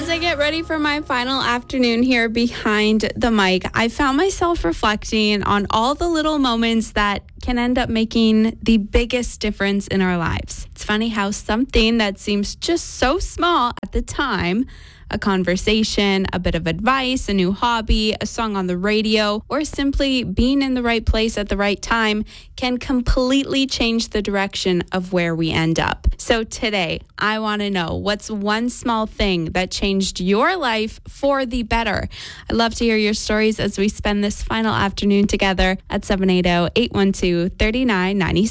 As I get ready for my final afternoon here behind the mic, I found myself reflecting on all the little moments that can end up making the biggest difference in our lives. It's funny how something that seems just so small at the time, a conversation, a bit of advice, a new hobby, a song on the radio, or simply being in the right place at the right time can completely change the direction of where we end up. So today, I want to know, what's one small thing that changed your life for the better? I'd love to hear your stories as we spend this final afternoon together at 780-812-3996.